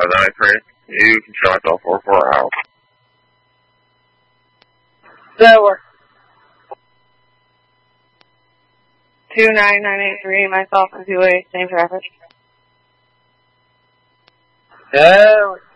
9-3. You can show myself 4-4 out. That'll work. 29983, myself and 2A, same traffic. That'll work.